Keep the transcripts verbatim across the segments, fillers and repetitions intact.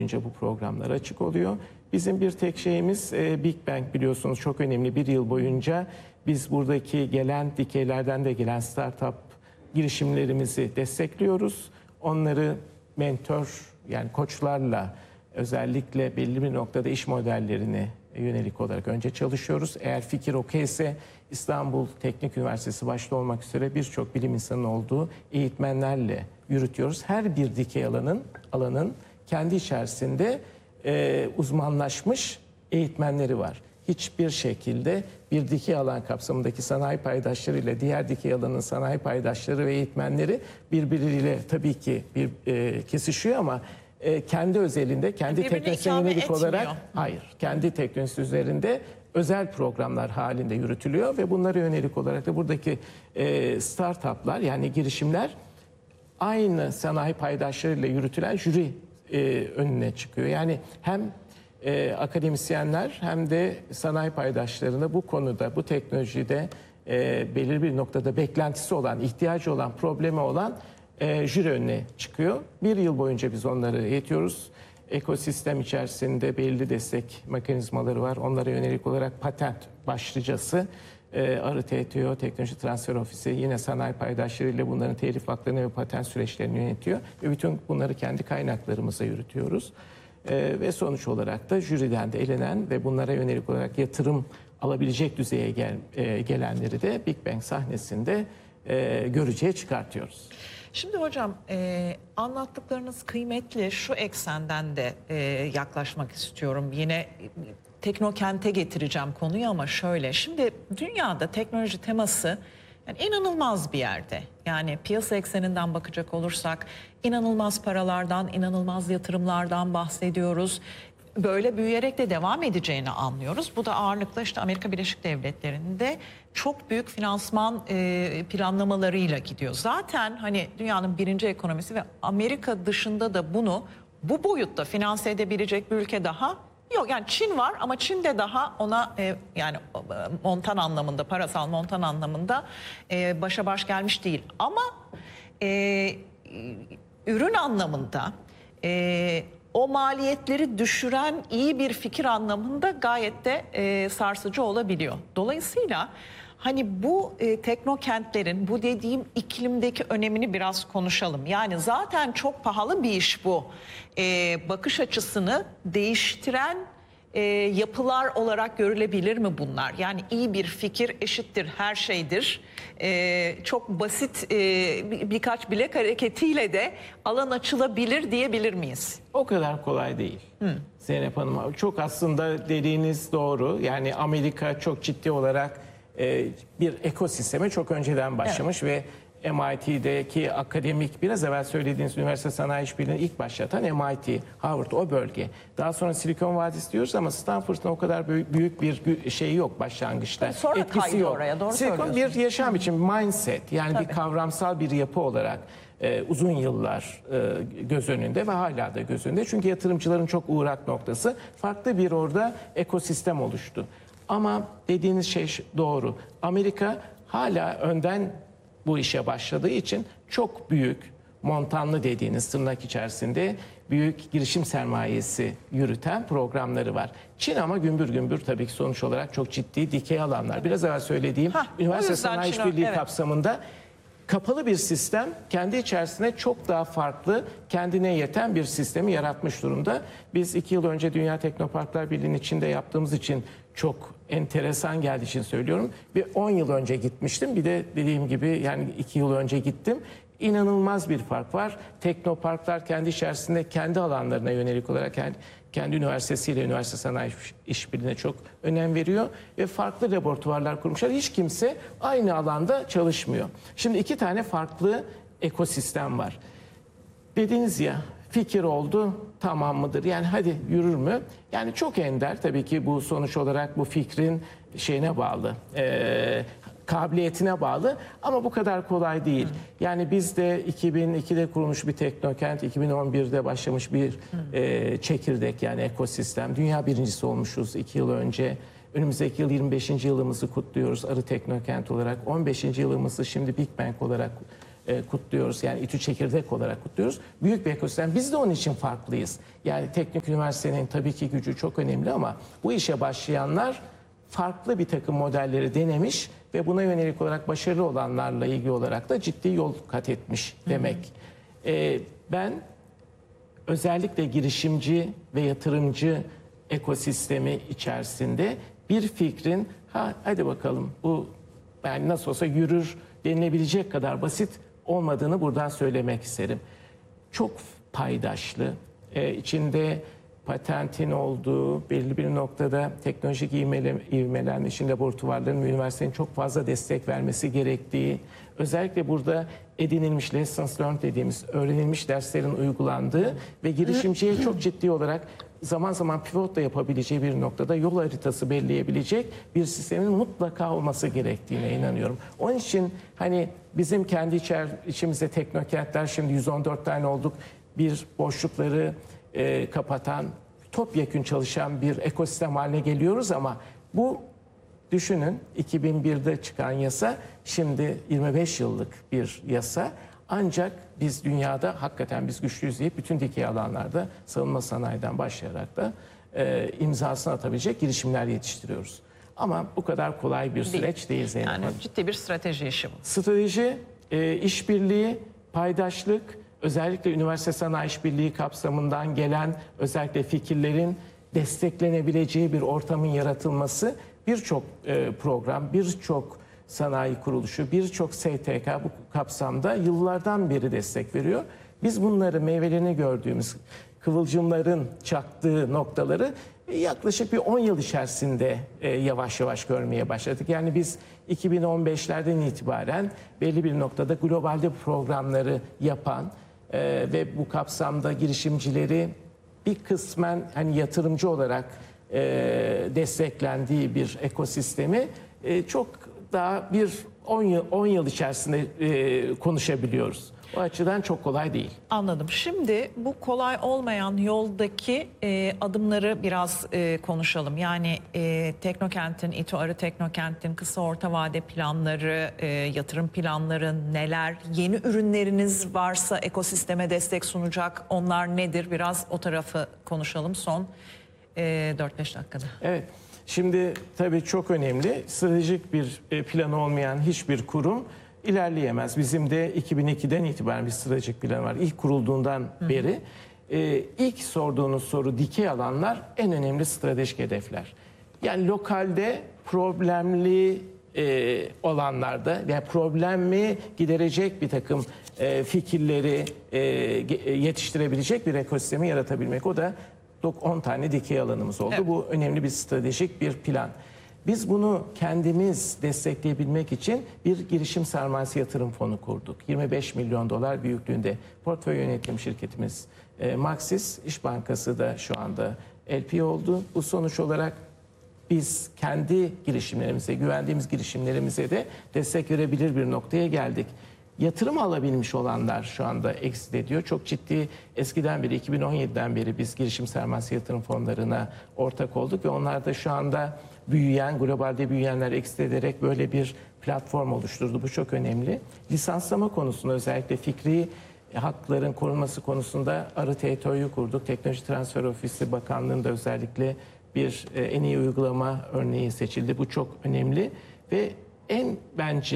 boyunca bu programlar açık oluyor. Bizim bir tek şeyimiz e, Big Bang, biliyorsunuz çok önemli. Bir yıl boyunca biz buradaki gelen dikeylerden de gelen startup girişimlerimizi destekliyoruz. Onları mentor, yani koçlarla özellikle belli bir noktada iş modellerine yönelik olarak önce çalışıyoruz. Eğer fikir okeyse İstanbul Teknik Üniversitesi başta olmak üzere birçok bilim insanının olduğu eğitmenlerle yürütüyoruz. Her bir dikey alanın alanın kendi içerisinde e, uzmanlaşmış eğitmenleri var. Hiçbir şekilde bir dikey alan kapsamındaki sanayi paydaşları ile diğer dikey alanın sanayi paydaşları ve eğitmenleri birbiriyle tabii ki bir e, kesişiyor ama e, kendi özelinde, kendi teknolojisine yönelik olarak hayır, kendi teknolojisi üzerinde özel programlar halinde yürütülüyor ve bunlara yönelik olarak da buradaki e, startuplar, yani girişimler aynı sanayi paydaşlarıyla yürütülen jüri e, önüne çıkıyor. Yani hem e, akademisyenler hem de sanayi paydaşlarına bu konuda, bu teknolojide e, belirli bir noktada beklentisi olan, ihtiyacı olan, problemi olan e, jüri önüne çıkıyor. Bir yıl boyunca biz onları eğitiyoruz. Ekosistem içerisinde belirli destek mekanizmaları var. Onlara yönelik olarak patent başlıcası e, Arı T T O, Teknoloji Transfer Ofisi yine sanayi paydaşlarıyla bunların telif haklarını ve patent süreçlerini yönetiyor. Ve bütün bunları kendi kaynaklarımıza yürütüyoruz. E, ve sonuç olarak da jüriden de elenen ve bunlara yönelik olarak yatırım alabilecek düzeye gel, e, gelenleri de Big Bang sahnesinde e, görücüye çıkartıyoruz. Şimdi hocam e, anlattıklarınız kıymetli. Şu eksenden de e, yaklaşmak istiyorum. Yine e, teknokente getireceğim konuyu ama şöyle. Şimdi dünyada teknoloji teması yani inanılmaz bir yerde. Yani piyasa ekseninden bakacak olursak inanılmaz paralardan, inanılmaz yatırımlardan bahsediyoruz. Böyle büyüyerek de devam edeceğini anlıyoruz. Bu da ağırlıkla işte Amerika Birleşik Devletleri'nde çok büyük finansman e, planlamalarıyla gidiyor. Zaten hani dünyanın birinci ekonomisi ve Amerika dışında da bunu bu boyutta finanse edebilecek bir ülke daha yok. Yani Çin var ama Çin de daha ona e, yani montan anlamında, parasal montan anlamında e, başa baş gelmiş değil. Ama e, ürün anlamında e, o maliyetleri düşüren iyi bir fikir anlamında gayet de e, sarsıcı olabiliyor. Dolayısıyla hani bu e, teknokentlerin, bu dediğim iklimdeki önemini biraz konuşalım. Yani zaten çok pahalı bir iş bu. E, bakış açısını değiştiren e, yapılar olarak görülebilir mi bunlar? Yani iyi bir fikir eşittir her şeydir. E, çok basit e, bir, birkaç bilek hareketiyle de alan açılabilir diyebilir miyiz? O kadar kolay değil. Hı. Zeynep Hanım, çok aslında dediğiniz doğru. Yani Amerika çok ciddi olarak e, bir ekosisteme çok önceden başlamış, evet. Ve M I T'deki akademik, biraz evvel söylediğiniz üniversite sanayi işbirliğini ilk başlatan M I T, Harvard, o bölge. Daha sonra Silikon Vadisi diyoruz ama Stanford'un o kadar büyük bir şey yok başlangıçta. Sonra etkisi yok. Oraya, doğru Silikon bir yaşam için mindset, yani Tabii. bir kavramsal bir yapı olarak e, uzun yıllar e, göz önünde ve hala da göz önünde. Çünkü yatırımcıların çok uğrak noktası, farklı bir orada ekosistem oluştu. Ama dediğiniz şey doğru. Amerika hala önden bu işe başladığı için çok büyük, montanlı dediğiniz tırnak içerisinde büyük girişim sermayesi yürüten programları var. Çin ama gümbür gümbür tabii ki sonuç olarak çok ciddi dikey alanlar. Biraz evvel söylediğim Hah, üniversite sanayi işbirliği evet. kapsamında kapalı bir sistem kendi içerisinde çok daha farklı, kendine yeten bir sistemi yaratmış durumda. Biz iki yıl önce Dünya Teknoparklar Birliği'nin içinde yaptığımız için çok enteresan geldiği için söylüyorum. Bir on yıl önce gitmiştim. Bir de dediğim gibi yani iki yıl önce gittim. İnanılmaz bir fark var. Teknoparklar kendi içerisinde kendi alanlarına yönelik olarak kendi, kendi üniversitesiyle üniversite sanayi işbirliğine çok önem veriyor. Ve farklı laboratuvarlar kurmuşlar. Hiç kimse aynı alanda çalışmıyor. Şimdi iki tane farklı ekosistem var. Dediğiniz ya, fikir oldu, tamam mıdır? Yani hadi yürür mü? Yani çok ender tabii ki, bu sonuç olarak bu fikrin şeyine bağlı, e, kabiliyetine bağlı ama bu kadar kolay değil. Yani biz de iki bin ikide kurulmuş bir teknokent, iki bin on birde başlamış bir e, çekirdek, yani ekosistem. Dünya birincisi olmuşuz iki yıl önce. Önümüzdeki yıl yirmi beşinci yılımızı kutluyoruz Arı Teknokent olarak. on beşinci yılımızı şimdi Big Bang olarak e, kutluyoruz. Yani İTÜ Çekirdek olarak kutluyoruz. Büyük bir ekosistem. Biz de onun için farklıyız. Yani teknik üniversitenin tabii ki gücü çok önemli ama bu işe başlayanlar farklı bir takım modelleri denemiş ve buna yönelik olarak başarılı olanlarla ilgili olarak da ciddi yol kat etmiş demek. E, ben özellikle girişimci ve yatırımcı ekosistemi içerisinde bir fikrin ha hadi bakalım bu yani nasıl olsa yürür denilebilecek kadar basit olmadığını buradan söylemek isterim. Çok paydaşlı, e, içinde patentin olduğu, belli bir noktada teknolojik ivmele, ivmelenmiş laboratuvarların ve üniversitenin çok fazla destek vermesi gerektiği, özellikle burada edinilmiş lessons learned dediğimiz öğrenilmiş derslerin uygulandığı ve girişimciye çok ciddi olarak zaman zaman pivot da yapabileceği bir noktada yol haritası belirleyebilecek bir sistemin mutlaka olması gerektiğine inanıyorum. Onun için hani bizim kendi içer, içimizde teknokentler şimdi yüz on dört tane olduk. Bir boşlukları e, kapatan, topyekün çalışan bir ekosistem haline geliyoruz ama bu düşünün iki bin birde çıkan yasa şimdi yirmi beş yıllık bir yasa. Ancak biz dünyada hakikaten biz güçlüyüz deyip bütün dikey alanlarda savunma sanayiden başlayarak da e, imzasını atabilecek girişimler yetiştiriyoruz. Ama bu kadar kolay bir süreç değil, değil Zeynep Yani Hanım. ciddi bir strateji işi bu. Strateji, e, işbirliği, paydaşlık, özellikle üniversite sanayi işbirliği kapsamından gelen özellikle fikirlerin desteklenebileceği bir ortamın yaratılması, birçok e, program, birçok sanayi kuruluşu, birçok S T K bu kapsamda yıllardan beri destek veriyor. Biz bunları meyvelerini gördüğümüz kıvılcımların çaktığı noktaları yaklaşık bir on yıl içerisinde e, yavaş yavaş görmeye başladık. Yani biz iki bin on beşlerden itibaren belli bir noktada globalde programları yapan e, ve bu kapsamda girişimcileri bir kısmen hani yatırımcı olarak e, desteklendiği bir ekosistemi e, çok daha bir on yıl, on yıl içerisinde e, konuşabiliyoruz. O açıdan çok kolay değil. Anladım. Şimdi bu kolay olmayan yoldaki e, adımları biraz e, konuşalım. Yani e, Teknokent'in, İTÜ Arı Teknokent'in kısa orta vade planları, e, yatırım planları neler? Yeni ürünleriniz varsa ekosisteme destek sunacak onlar nedir? Biraz o tarafı konuşalım son e, dört beş dakikada. Evet. Şimdi tabii çok önemli. Stratejik bir planı olmayan hiçbir kurum ilerleyemez. Bizim de iki bin ikiden itibaren bir stratejik plan var. İlk kurulduğundan Hı. beri. Ee, ilk sorduğunuz soru dikey alanlar en önemli stratejik hedefler. Yani lokalde problemli e, olanlarda yani problemi giderecek bir takım e, fikirleri e, yetiştirebilecek bir ekosistemi yaratabilmek. O da on tane dikey alanımız oldu. Evet. Bu önemli bir stratejik bir plan. Biz bunu kendimiz destekleyebilmek için bir girişim sermayesi yatırım fonu kurduk. yirmi beş milyon dolar büyüklüğünde portföy yönetim şirketimiz e, Maxis İş Bankası da şu anda L P oldu. Bu sonuç olarak biz kendi girişimlerimize, güvendiğimiz girişimlerimize de destek verebilir bir noktaya geldik. Yatırım alabilmiş olanlar şu anda exit ediyor. Çok ciddi eskiden beri iki bin on yediden beri biz girişim sermayesi yatırım fonlarına ortak olduk ve onlar da şu anda büyüyen, globalde büyüyenler exit ederek böyle bir platform oluşturdu. Bu çok önemli. Lisanslama konusunda özellikle fikri hakların korunması konusunda Arı T T O'yu kurduk. Teknoloji Transfer Ofisi Bakanlığı'nda özellikle bir en iyi uygulama örneği seçildi. Bu çok önemli ve en bence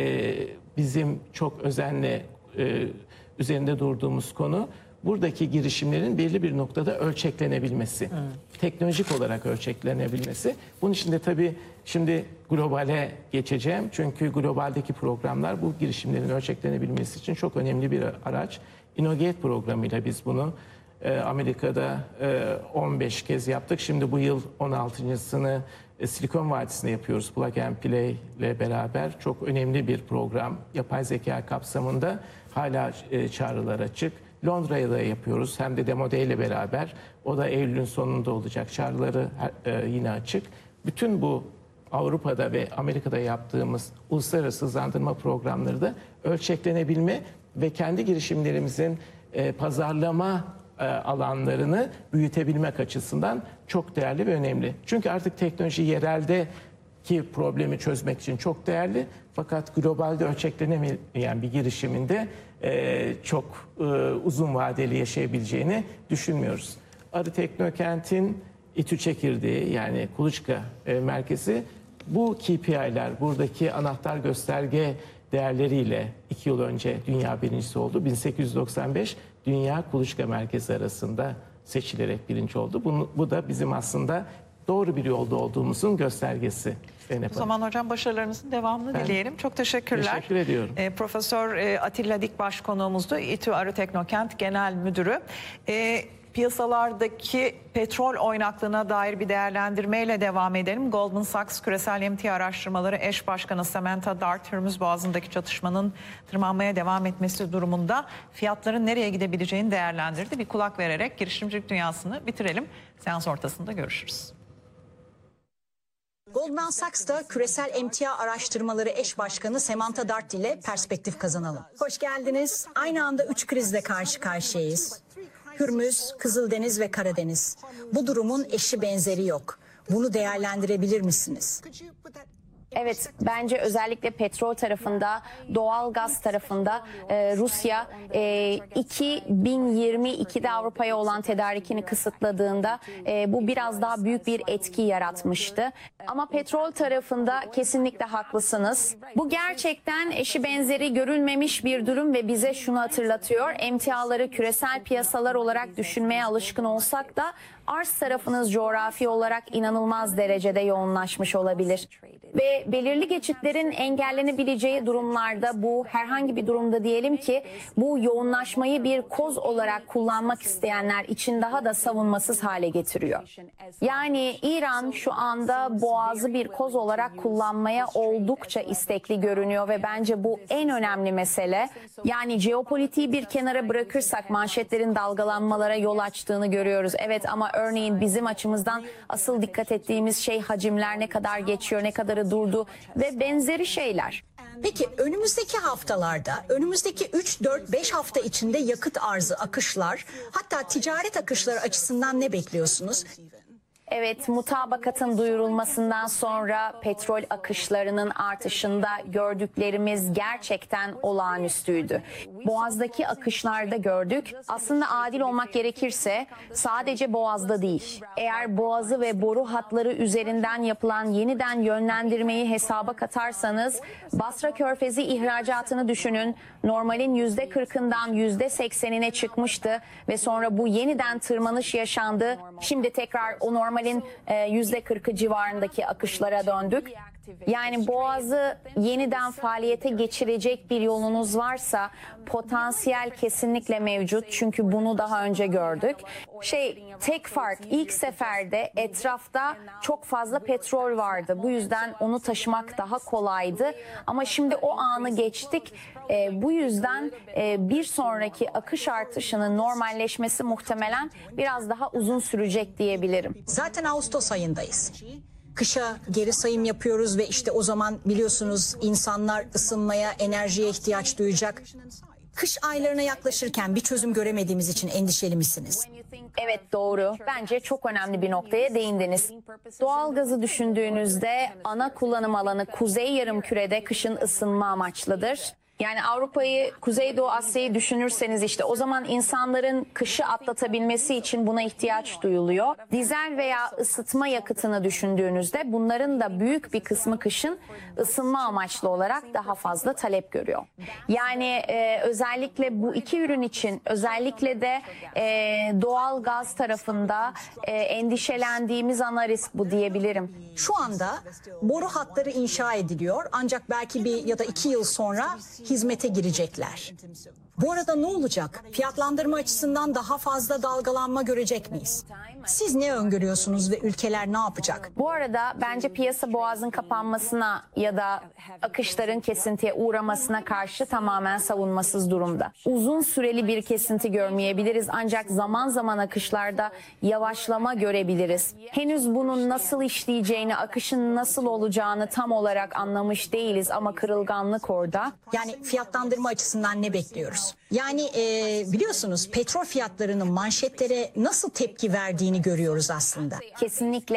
e, bizim çok özenle e, üzerinde durduğumuz konu buradaki girişimlerin belli bir noktada ölçeklenebilmesi. Hmm. Teknolojik olarak ölçeklenebilmesi. Bunun için de tabii şimdi globale geçeceğim. Çünkü globaldeki programlar bu girişimlerin ölçeklenebilmesi için çok önemli bir araç. Innogate programıyla biz bunu e, Amerika'da e, on beş kez yaptık. Şimdi bu yıl on altıncısını Silikon Vadisi'nde yapıyoruz. Plug and Play ile beraber çok önemli bir program. Yapay zeka kapsamında hala e, çağrılar açık. Londra'ya da yapıyoruz. Hem de Demo Day ile beraber. O da Eylül'ün sonunda olacak. Çağrıları e, yine açık. Bütün bu Avrupa'da ve Amerika'da yaptığımız uluslararası hızlandırma programları da ölçeklenebilme ve kendi girişimlerimizin e, pazarlama alanlarını büyütebilmek açısından çok değerli ve önemli. Çünkü artık teknoloji yerelde ki problemi çözmek için çok değerli. Fakat globalde ölçeklenemeyen bir girişiminde e, çok e, uzun vadeli yaşayabileceğini düşünmüyoruz. Arı Teknokent'in İTÜ çekirdeği yani kuluçka e, merkezi bu K P I'ler, buradaki anahtar gösterge değerleriyle iki yıl önce dünya birincisi oldu. bin sekiz yüz doksan beş Dünya Kuluçka Merkezi arasında seçilerek birinci oldu. Bunu, bu da bizim aslında doğru bir yolda olduğumuzun göstergesi. O zaman hocam başarılarınızın devamını Ben dileyelim. Çok teşekkürler. Teşekkür ediyorum. E, Profesör e, Atilla Dikbaş konuğumuzdu. İTÜ Arı Teknokent Genel Müdürü. E, piyasalardaki petrol oynaklığına dair bir değerlendirmeyle devam edelim. Goldman Sachs Küresel Emtia Araştırmaları Eş Başkanı Samantha Dart, Hürmüz Boğazı'ndaki çatışmanın tırmanmaya devam etmesi durumunda fiyatların nereye gidebileceğini değerlendirdi. Bir kulak vererek girişimcilik dünyasını bitirelim. Seans ortasında görüşürüz. Goldman Sachs'ta Küresel Emtia Araştırmaları Eş Başkanı Samantha Dart ile perspektif kazanalım. Hoş geldiniz. Aynı anda üç krizle karşı karşıyayız. Hürmüz, Kızıldeniz ve Karadeniz. Bu durumun eşi benzeri yok. Bunu değerlendirebilir misiniz? Evet, bence özellikle petrol tarafında, doğal gaz tarafında e, Rusya e, iki bin yirmi ikide Avrupa'ya olan tedarikini kısıtladığında e, bu biraz daha büyük bir etki yaratmıştı. Ama petrol tarafında kesinlikle haklısınız. Bu gerçekten eşi benzeri görülmemiş bir durum ve bize şunu hatırlatıyor. Emtiaları küresel piyasalar olarak düşünmeye alışkın olsak da arz tarafınız coğrafi olarak inanılmaz derecede yoğunlaşmış olabilir. Ve belirli geçitlerin engellenebileceği durumlarda bu herhangi bir durumda diyelim ki bu yoğunlaşmayı bir koz olarak kullanmak isteyenler için daha da savunmasız hale getiriyor. Yani İran şu anda Boğaz'ı bir koz olarak kullanmaya oldukça istekli görünüyor ve bence bu en önemli mesele. Yani jeopolitiği bir kenara bırakırsak manşetlerin dalgalanmalara yol açtığını görüyoruz. Evet ama örneğin bizim açımızdan asıl dikkat ettiğimiz şey hacimler ne kadar geçiyor, ne kadarı durdu ve benzeri şeyler. Peki önümüzdeki haftalarda, önümüzdeki üç dört beş hafta içinde yakıt arzı, akışlar, hatta ticaret akışları açısından ne bekliyorsunuz? Evet, mutabakatın duyurulmasından sonra petrol akışlarının artışında gördüklerimiz gerçekten olağanüstüydü. Boğaz'daki akışlarda gördük. Aslında adil olmak gerekirse sadece Boğaz'da değil. Eğer Boğaz'ı ve boru hatları üzerinden yapılan yeniden yönlendirmeyi hesaba katarsanız Basra Körfezi ihracatını düşünün. Normalin yüzde kırkından yüzde seksenine çıkmıştı ve sonra bu yeniden tırmanış yaşandı. Şimdi tekrar o normal Normalin yüzde kırkı civarındaki akışlara döndük. Yani Boğaz'ı yeniden faaliyete geçirecek bir yolunuz varsa potansiyel kesinlikle mevcut. Çünkü bunu daha önce gördük. Şey tek fark ilk seferde etrafta çok fazla petrol vardı. Bu yüzden onu taşımak daha kolaydı. Ama şimdi o anı geçtik. E, bu yüzden e, bir sonraki akış artışının normalleşmesi muhtemelen biraz daha uzun sürecek diyebilirim. Zaten Ağustos ayındayız. Kışa geri sayım yapıyoruz ve işte o zaman biliyorsunuz insanlar ısınmaya, enerjiye ihtiyaç duyacak. Kış aylarına yaklaşırken bir çözüm göremediğimiz için endişeli misiniz? Evet doğru. Bence çok önemli bir noktaya değindiniz. Doğalgazı düşündüğünüzde ana kullanım alanı Kuzey Yarımküre'de kışın ısınma amaçlıdır. Yani Avrupa'yı, Kuzeydoğu Asya'yı düşünürseniz işte o zaman insanların kışı atlatabilmesi için buna ihtiyaç duyuluyor. Dizel veya ısıtma yakıtını düşündüğünüzde bunların da büyük bir kısmı kışın ısınma amaçlı olarak daha fazla talep görüyor. Yani e, özellikle bu iki ürün için özellikle de e, doğal gaz tarafında e, endişelendiğimiz ana risk bu diyebilirim. Şu anda boru hatları inşa ediliyor ancak belki bir ya da iki yıl sonra hizmete girecekler. Bu arada ne olacak? Fiyatlandırma açısından daha fazla dalgalanma görecek miyiz? Siz ne öngörüyorsunuz ve ülkeler ne yapacak? Bu arada bence piyasa Boğaz'ın kapanmasına ya da akışların kesintiye uğramasına karşı tamamen savunmasız durumda. Uzun süreli bir kesinti görmeyebiliriz ancak zaman zaman akışlarda yavaşlama görebiliriz. Henüz bunun nasıl işleyeceğini, akışın nasıl olacağını tam olarak anlamış değiliz ama kırılganlık orada. Yani fiyatlandırma açısından ne bekliyoruz? Yani e, biliyorsunuz petrol fiyatlarının manşetlere nasıl tepki verdiğini görüyoruz aslında. Kesinlikle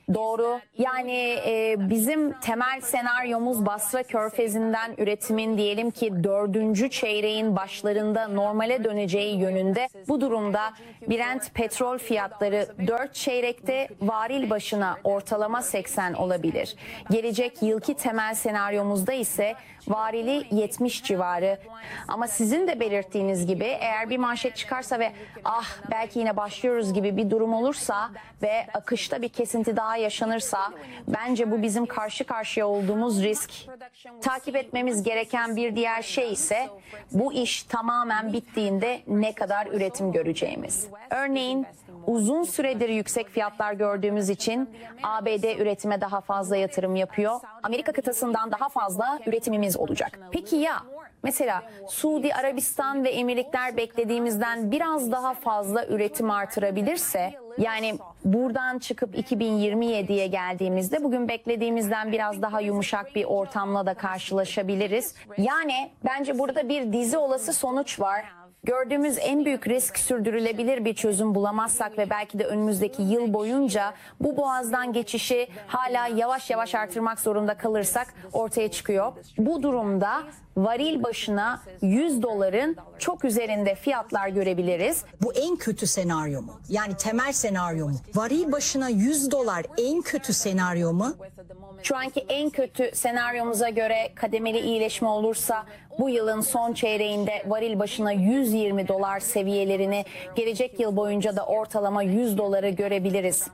Doğru. Yani e, bizim temel senaryomuz Basra Körfezi'nden üretimin diyelim ki dördüncü çeyreğin başlarında normale döneceği yönünde. Bu durumda Brent petrol fiyatları dört çeyrekte varil başına ortalama seksen olabilir. Gelecek yılki temel senaryomuzda ise varili yetmiş civarı. Ama sizin de belirttiğiniz gibi eğer bir manşet çıkarsa ve ah belki yine başlıyoruz gibi bir durum olursa ve akışta bir kesinti daha yaşanırsa bence bu bizim karşı karşıya olduğumuz risk. Takip etmemiz gereken bir diğer şey ise bu iş tamamen bittiğinde ne kadar üretim göreceğimiz. Örneğin uzun süredir yüksek fiyatlar gördüğümüz için A B D üretime daha fazla yatırım yapıyor. Amerika kıtasından daha fazla üretimimiz olacak. Peki ya mesela Suudi Arabistan ve Emirlikler beklediğimizden biraz daha fazla üretim artırabilirse, yani buradan çıkıp iki bin yirmi yediye geldiğimizde bugün beklediğimizden biraz daha yumuşak bir ortamla da karşılaşabiliriz. Yani bence burada bir dizi olası sonuç var. Gördüğümüz en büyük risk sürdürülebilir bir çözüm bulamazsak ve belki de önümüzdeki yıl boyunca bu boğazdan geçişi hala yavaş yavaş artırmak zorunda kalırsak ortaya çıkıyor. Bu durumda varil başına yüz doların çok üzerinde fiyatlar görebiliriz. Bu en kötü senaryo mu? Yani temel senaryo mu? Varil başına yüz dolar en kötü senaryo mu? Şu anki en kötü senaryomuza göre kademeli iyileşme olursa bu yılın son çeyreğinde varil başına yüz yirmi dolar seviyelerini, gelecek yıl boyunca da ortalama yüz doları görebiliriz.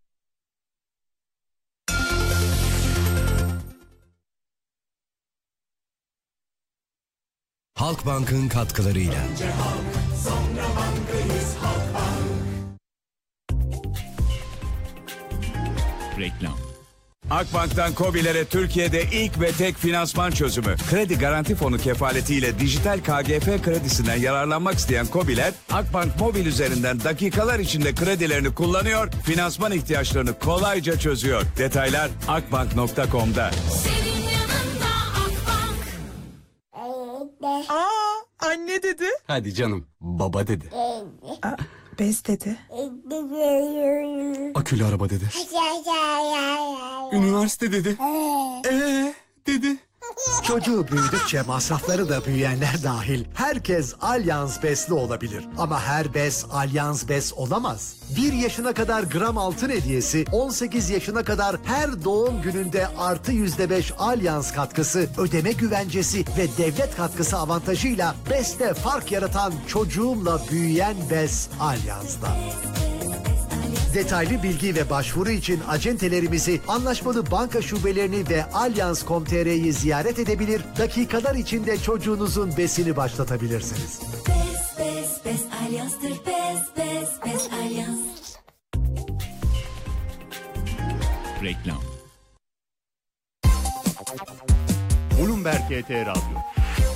Halkbank'ın katkılarıyla. Reklam. Akbank'tan KOBİ'lere Türkiye'de ilk ve tek finansman çözümü. Kredi Garanti Fonu kefaletiyle dijital K G F kredisinden yararlanmak isteyen KOBİ'ler Akbank Mobil üzerinden dakikalar içinde kredilerini kullanıyor, finansman ihtiyaçlarını kolayca çözüyor. Detaylar akbank nokta com'da. Aa, anne dedi. Hadi canım, baba dedi. Aa, bez dedi. Akülü araba dedi. Üniversite dedi. Ee dedi. Çocuğu büyüdükçe masrafları da büyüyenler dahil herkes Allianz Bes'li olabilir. Ama her bes Allianz Bes olamaz. bir yaşına kadar gram altın hediyesi, on sekiz yaşına kadar her doğum gününde artı yüzde beş Allianz katkısı, ödeme güvencesi ve devlet katkısı avantajıyla Bes'te fark yaratan çocuğumla büyüyen bes Allianz'da. Detaylı bilgi ve başvuru için acentelerimizi, anlaşmalı banka şubelerini ve Allianz nokta com nokta tr'yi ziyaret edebilir, dakikalar içinde çocuğunuzun besini başlatabilirsiniz. Bes, bes, bes, Allianz'tır. Bes, bes, bes, Allianz. Reklam. Bloomberg T T Radyo.